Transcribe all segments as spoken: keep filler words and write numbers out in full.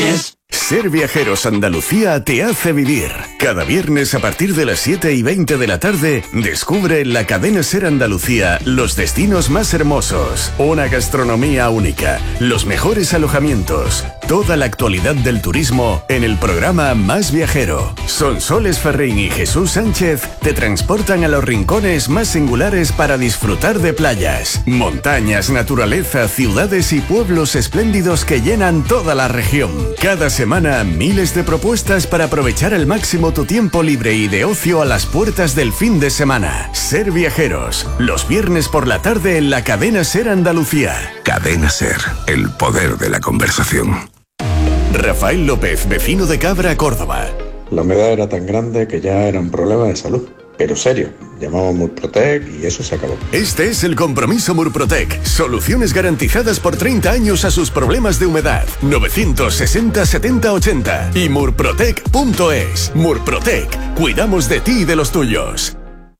es. Ser Viajeros Andalucía te hace vivir. Cada viernes a partir de las siete y veinte de la tarde, descubre en la cadena Ser Andalucía los destinos más hermosos, una gastronomía única, los mejores alojamientos, toda la actualidad del turismo en el programa Más Viajero. Sonsoles Ferrín y Jesús Sánchez te transportan a los rincones más singulares para disfrutar de playas, montañas, naturaleza, ciudades y pueblos espléndidos que llenan toda la región. Cada semana, miles de propuestas para aprovechar al máximo tu tiempo libre y de ocio a las puertas del fin de semana. Ser Viajeros, los viernes por la tarde en la cadena Ser Andalucía. Cadena Ser, el poder de la conversación. Rafael López, vecino de Cabra, Córdoba. La humedad era tan grande que ya era un problema de salud. Pero serio, llamamos a Murprotec y eso se acabó. Este es el compromiso Murprotec. Soluciones garantizadas por treinta años a sus problemas de humedad. novecientos sesenta setenta ochenta y murprotec punto es. Murprotec. Cuidamos de ti y de los tuyos.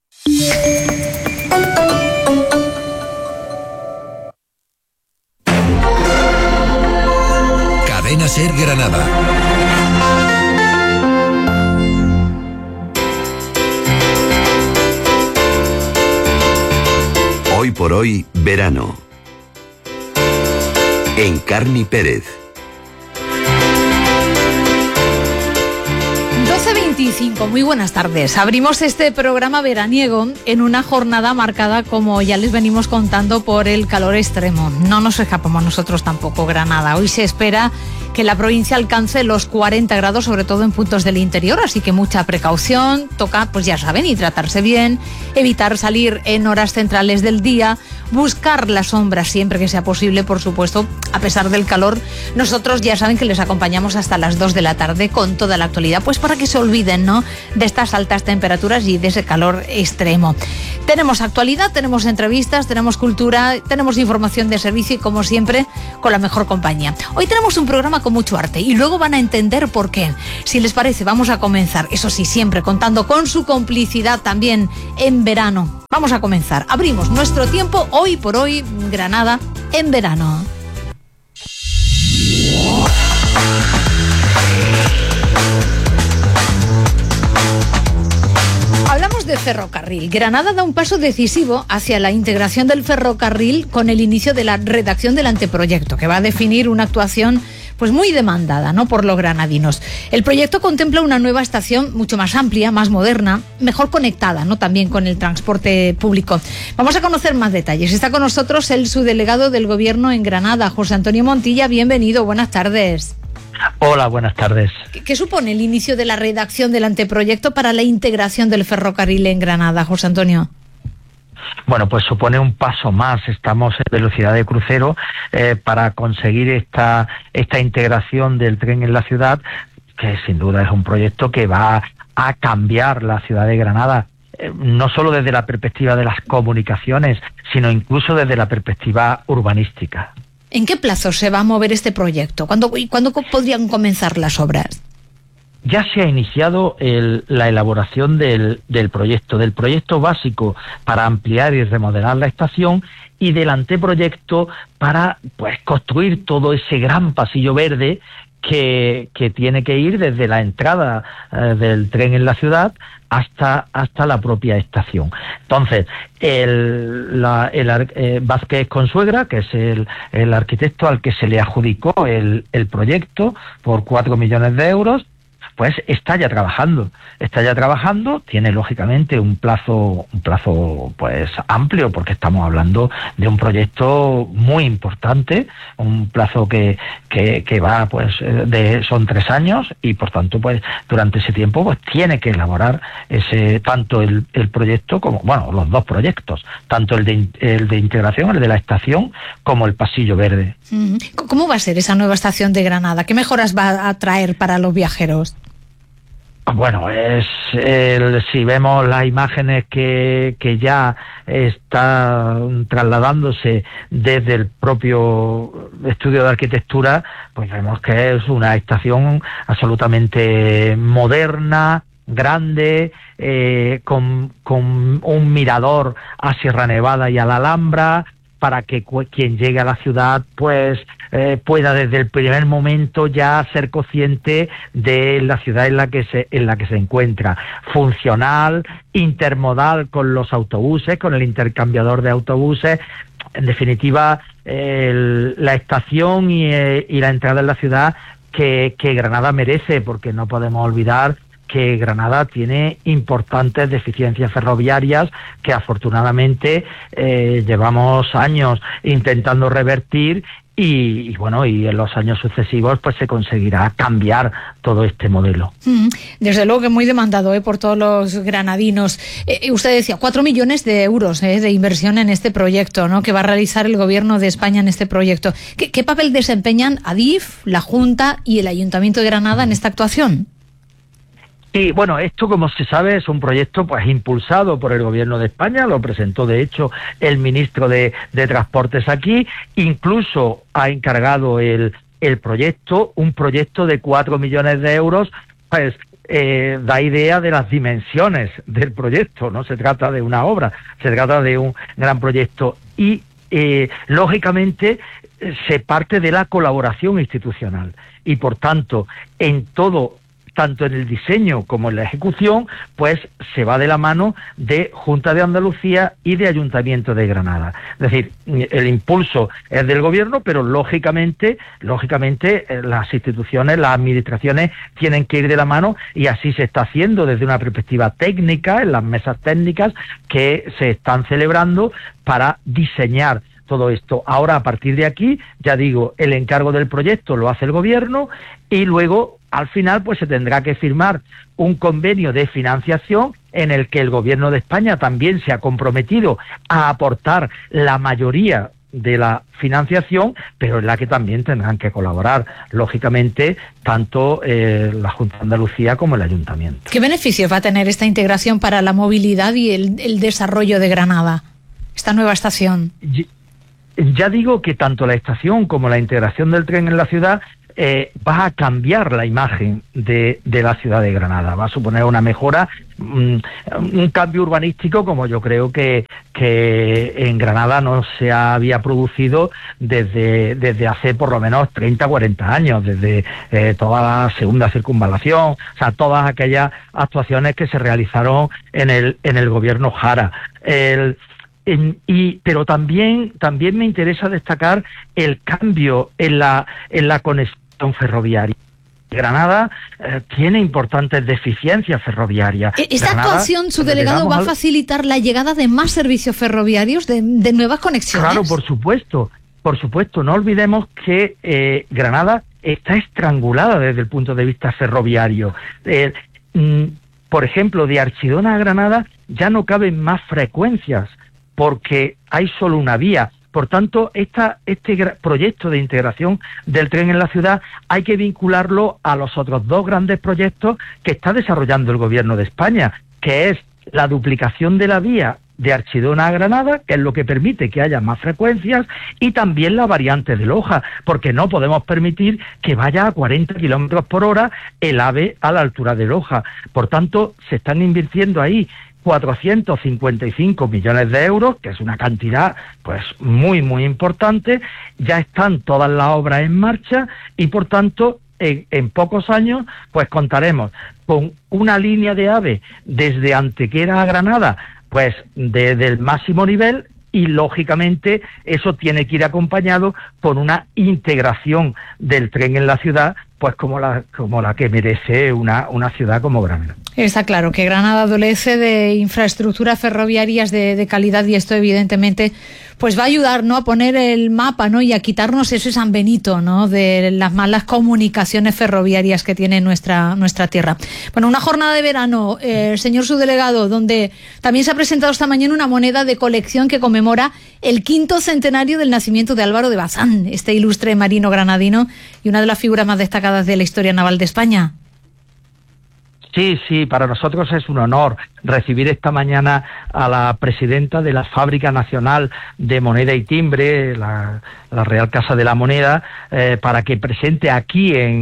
Cadena Ser Granada. Hoy por hoy, verano. Encarni Pérez. doce veinticinco, muy buenas tardes. Abrimos este programa veraniego en una jornada marcada, como ya les venimos contando, por el calor extremo. No nos escapamos nosotros tampoco, Granada. Hoy se espera que la provincia alcance los cuarenta grados, sobre todo en puntos del interior, así que mucha precaución. Toca, pues ya saben, hidratarse bien, evitar salir en horas centrales del día, buscar la sombra siempre que sea posible, por supuesto, a pesar del calor. Nosotros ya saben que les acompañamos hasta las dos de la tarde con toda la actualidad, pues para que se olviden, ¿no?, de estas altas temperaturas y de ese calor extremo. Tenemos actualidad, tenemos entrevistas, tenemos cultura, tenemos información de servicio y, como siempre, con la mejor compañía. Hoy tenemos un programa con mucho arte y luego van a entender por qué. Si les parece, vamos a comenzar, eso sí, siempre contando con su complicidad también en verano. Vamos a comenzar. Abrimos nuestro tiempo hoy por hoy, Granada, en verano. Hablamos de ferrocarril. Granada da un paso decisivo hacia la integración del ferrocarril con el inicio de la redacción del anteproyecto, que va a definir una actuación pues muy demandada, ¿no?, por los granadinos. El proyecto contempla una nueva estación mucho más amplia, más moderna, mejor conectada, ¿no?, también con el transporte público. Vamos a conocer más detalles. Está con nosotros el subdelegado del Gobierno en Granada, José Antonio Montilla. Bienvenido, buenas tardes. Hola, buenas tardes. ¿Qué, qué supone el inicio de la redacción del anteproyecto para la integración del ferrocarril en Granada, José Antonio? Bueno, pues supone un paso más. Estamos en velocidad de crucero eh, para conseguir esta, esta integración del tren en la ciudad, que sin duda es un proyecto que va a cambiar la ciudad de Granada, eh, no solo desde la perspectiva de las comunicaciones, sino incluso desde la perspectiva urbanística. ¿En qué plazo se va a mover este proyecto? ¿Cuándo, ¿cuándo podrían comenzar las obras? Ya se ha iniciado el, la elaboración del, del proyecto, del proyecto básico para ampliar y remodelar la estación y del anteproyecto para, pues, construir todo ese gran pasillo verde que, que tiene que ir desde la entrada eh, del tren en la ciudad hasta hasta la propia estación. Entonces, el, la, el eh, Vázquez Consuegra, que es el, el arquitecto al que se le adjudicó el, el proyecto por cuatro millones de euros, pues está ya trabajando, está ya trabajando, tiene lógicamente un plazo, un plazo pues amplio, porque estamos hablando de un proyecto muy importante, un plazo que, que, que va pues de, son tres años y por tanto pues durante ese tiempo pues tiene que elaborar ese, tanto el, el proyecto como, bueno, los dos proyectos, tanto el de, el de integración, el de la estación, como el pasillo verde. ¿Cómo va a ser esa nueva estación de Granada? ¿Qué mejoras va a traer para los viajeros? Bueno, es el, si vemos las imágenes que, que ya están trasladándose desde el propio estudio de arquitectura, pues vemos que es una estación absolutamente moderna, grande, eh, con, con un mirador a Sierra Nevada y a la Alhambra, para que cu- quien llegue a la ciudad pues eh, pueda desde el primer momento ya ser consciente de la ciudad en la que se en la que se encuentra, funcional, intermodal con los autobuses, con el intercambiador de autobuses. En definitiva, el, la estación y, eh, y la entrada en la ciudad que, que Granada merece, porque no podemos olvidar que Granada tiene importantes deficiencias ferroviarias que afortunadamente eh, llevamos años intentando revertir y, y bueno, y en los años sucesivos pues se conseguirá cambiar todo este modelo. Mm, desde luego que muy demandado ¿eh? por todos los granadinos. Eh, usted decía cuatro millones de euros ¿eh? de inversión en este proyecto, ¿no? que va a realizar el Gobierno de España en este proyecto. ¿Qué, qué papel desempeñan Adif, la Junta y el Ayuntamiento de Granada en esta actuación? Y bueno, esto como se sabe es un proyecto pues impulsado por el Gobierno de España, lo presentó de hecho el ministro de, de Transportes aquí, incluso ha encargado el, el proyecto, un proyecto de cuatro millones de euros, pues eh, da idea de las dimensiones del proyecto, no se trata de una obra, se trata de un gran proyecto y eh, lógicamente se parte de la colaboración institucional y por tanto en todo, tanto en el diseño como en la ejecución, pues se va de la mano de Junta de Andalucía y de Ayuntamiento de Granada. Es decir, el impulso es del Gobierno, pero lógicamente, lógicamente las instituciones, las administraciones tienen que ir de la mano y así se está haciendo desde una perspectiva técnica, en las mesas técnicas que se están celebrando para diseñar todo esto. Ahora, a partir de aquí, ya digo, el encargo del proyecto lo hace el Gobierno y luego, al final, pues se tendrá que firmar un convenio de financiación en el que el Gobierno de España también se ha comprometido a aportar la mayoría de la financiación, pero en la que también tendrán que colaborar, lógicamente, tanto eh, la Junta de Andalucía como el Ayuntamiento. ¿Qué beneficios va a tener esta integración para la movilidad y el, el desarrollo de Granada, esta nueva estación? Y, Ya digo que tanto la estación como la integración del tren en la ciudad eh, va a cambiar la imagen de, de la ciudad de Granada, va a suponer una mejora, un, un cambio urbanístico como yo creo que, que en Granada no se había producido desde, desde hace por lo menos treinta, cuarenta años, desde eh, toda la segunda circunvalación, o sea, todas aquellas actuaciones que se realizaron en el, en el gobierno Jara. El, En, y pero también también me interesa destacar el cambio en la en la conexión ferroviaria. Granada eh, tiene importantes deficiencias ferroviarias. Esta Granada, actuación, su delegado, va a facilitar la llegada de más servicios ferroviarios, de, de nuevas conexiones. Claro, por supuesto, por supuesto. No olvidemos que eh, Granada está estrangulada desde el punto de vista ferroviario. Eh, mm, por ejemplo, de Archidona a Granada ya no caben más frecuencias, porque hay solo una vía. Por tanto, esta, este proyecto de integración del tren en la ciudad hay que vincularlo a los otros dos grandes proyectos que está desarrollando el Gobierno de España, que es la duplicación de la vía de Archidona a Granada, que es lo que permite que haya más frecuencias, y también la variante de Loja, porque no podemos permitir que vaya a cuarenta kilómetros por hora el AVE a la altura de Loja. Por tanto, se están invirtiendo ahí cuatrocientos cincuenta y cinco millones de euros, que es una cantidad pues muy muy importante. Ya están todas las obras en marcha y por tanto en, en pocos años pues contaremos con una línea de AVE desde Antequera a Granada pues de, del máximo nivel, y lógicamente eso tiene que ir acompañado con una integración del tren en la ciudad, pues como la como la que merece una, una ciudad como Granada. Está claro que Granada adolece de infraestructuras ferroviarias de, de calidad, y esto evidentemente pues va a ayudar, ¿no?, a poner el mapa, ¿no?, y a quitarnos ese San Benito, ¿no?, de las malas comunicaciones ferroviarias que tiene nuestra nuestra tierra. Bueno, una jornada de verano, eh, señor subdelegado, donde también se ha presentado esta mañana una moneda de colección que conmemora el quinto centenario del nacimiento de Álvaro de Bazán, este ilustre marino granadino y una de las figuras más destacadas de la historia naval de España. Sí, sí, para nosotros es un honor recibir esta mañana a la presidenta de la Fábrica Nacional de Moneda y Timbre, la, la Real Casa de la Moneda, eh, para que presente aquí en,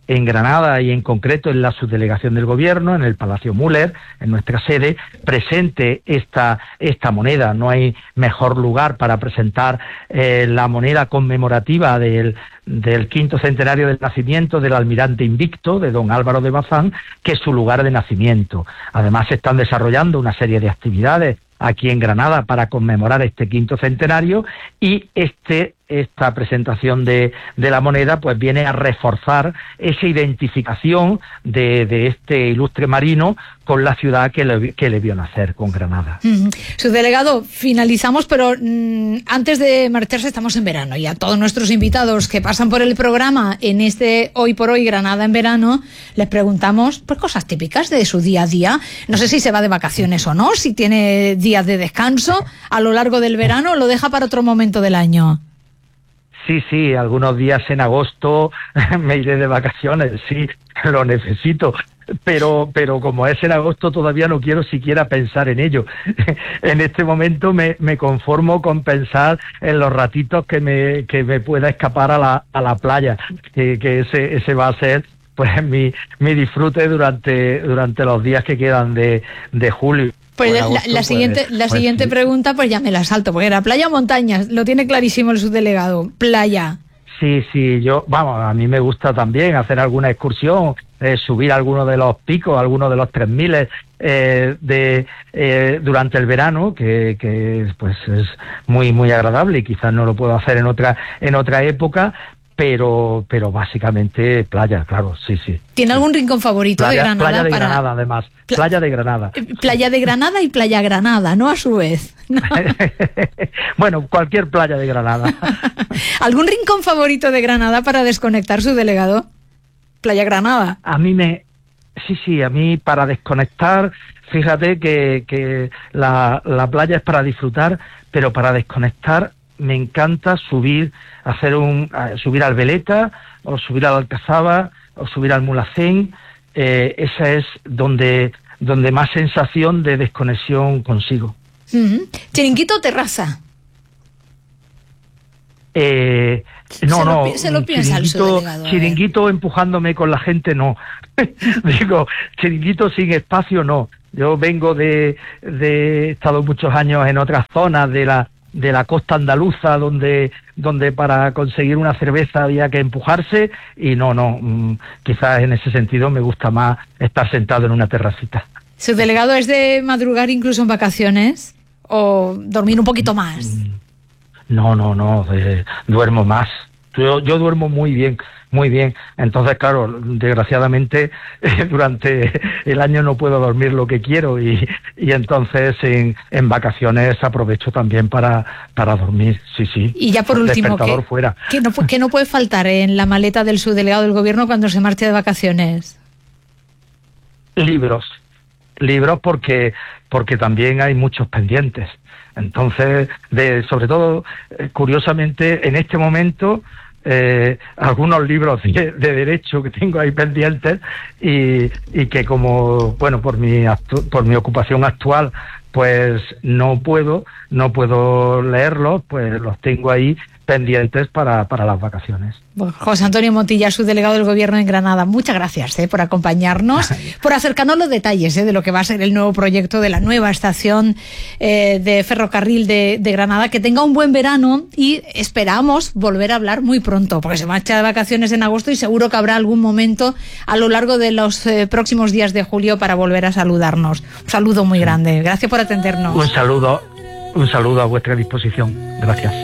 en Granada y en concreto en la subdelegación del Gobierno, en el Palacio Müller, en nuestra sede, presente esta, esta moneda. No hay mejor lugar para presentar eh, la moneda conmemorativa del, del quinto centenario del nacimiento del almirante invicto, de don Álvaro de Bazán, que es su lugar de nacimiento. Además, se están desarrollando una serie de actividades aquí en Granada para conmemorar este quinto centenario, y este esta presentación de, de la moneda pues viene a reforzar esa identificación de, de este ilustre marino con la ciudad que le, que le vio nacer, con Granada. Mm. Subdelegado, finalizamos, pero mm, antes de marcharse, estamos en verano, y a todos nuestros invitados que pasan por el programa en este Hoy por Hoy Granada en verano, les preguntamos pues cosas típicas de su día a día. No sé si se va de vacaciones o no, si tiene días de descanso a lo largo del verano, o lo deja para otro momento del año. Sí, sí, algunos días en agosto me iré de vacaciones, sí, lo necesito, pero pero como es en agosto todavía no quiero siquiera pensar en ello. En este momento me, me conformo con pensar en los ratitos que me que me pueda escapar a la a la playa, que, que ese ese va a ser pues mi mi disfrute durante durante los días que quedan de de julio. Pues la, agosto, la siguiente, pues, la siguiente pues, pregunta, pues ya me la salto, porque era playa o montañas, lo tiene clarísimo el subdelegado, playa. Sí, sí, yo, vamos, a mí me gusta también hacer alguna excursión, eh, subir alguno de los picos, alguno de los tres mil eh, de eh, durante el verano, que, que pues es muy muy agradable, y quizás no lo puedo hacer en otra en otra época. Pero, pero básicamente playa, claro, sí, sí. ¿Tiene algún rincón favorito playa, de Granada? Playa de para... Granada, además. Pla... Playa de Granada. Playa de Granada y Playa Granada, ¿no? A su vez. ¿No? Bueno, cualquier playa de Granada. ¿Algún rincón favorito de Granada para desconectar, su delegado? Playa Granada. A mí me... Sí, sí, a mí para desconectar, fíjate que, que la, la playa es para disfrutar, pero para desconectar me encanta subir, hacer un, subir al Veleta, o subir al Alcazaba, o subir al Mulhacén. Eh, esa es donde, donde más sensación de desconexión consigo. Uh-huh. ¿Chiringuito o terraza? Eh, no, se no, lo, se lo piensa el subdelegado, chiringuito empujándome con la gente, no. Digo, chiringuito sin espacio, no. Yo vengo de, de, he estado muchos años en otras zonas de la de la costa andaluza, donde donde para conseguir una cerveza había que empujarse, y no, no, mmm, quizás en ese sentido me gusta más estar sentado en una terracita. ¿Su delegado es de madrugar incluso en vacaciones o dormir un poquito más? No, no, no, eh, duermo más. Yo, yo duermo muy bien, muy bien. Entonces, claro, desgraciadamente eh, durante el año no puedo dormir lo que quiero, y, y entonces en, en vacaciones aprovecho también para, para dormir, sí, sí. Y ya por último, ¿qué, fuera. ¿qué, no, ¿qué no puede faltar en la maleta del subdelegado del Gobierno cuando se marcha de vacaciones? Libros, libros porque, porque también hay muchos pendientes. Entonces, de, sobre todo, eh, curiosamente, en este momento, eh, algunos libros de, de derecho que tengo ahí pendientes, y, y que como, bueno, por mi actu- por mi ocupación actual, pues no puedo, no puedo leerlos, pues los tengo ahí pendientes para, para las vacaciones. Bueno, José Antonio Montilla, subdelegado del Gobierno en Granada, muchas gracias eh, por acompañarnos, por acercarnos los detalles eh, de lo que va a ser el nuevo proyecto de la nueva estación eh, de ferrocarril de, de Granada. Que tenga un buen verano, y esperamos volver a hablar muy pronto, porque se marcha de vacaciones en agosto y seguro que habrá algún momento a lo largo de los eh, próximos días de julio para volver a saludarnos. Un saludo muy grande. Gracias por atendernos. Un saludo, un saludo a vuestra disposición. Gracias.